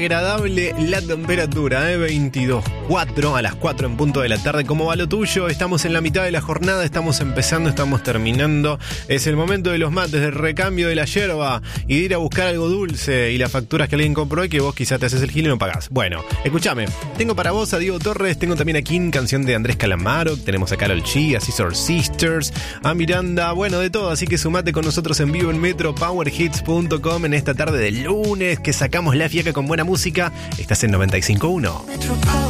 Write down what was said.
Agradable la temperatura, 22.4 a las 4 en punto de la tarde. ¿Cómo va lo tuyo? Estamos en la mitad de la jornada, estamos empezando, estamos terminando. Es el momento de los mates, del recambio de la yerba y de ir a buscar algo dulce y las facturas que alguien compró y que vos quizás te haces el gil y no pagás. Bueno, escúchame, tengo para vos a Diego Torres, tengo también a King, canción de Andrés Calamaro, tenemos a Karol G, a Scissor Sisters, a Miranda, bueno, de todo, así que sumate con nosotros en vivo en metropowerhits.com en esta tarde de lunes que sacamos la fiaca con buena música. Estás en 95.1.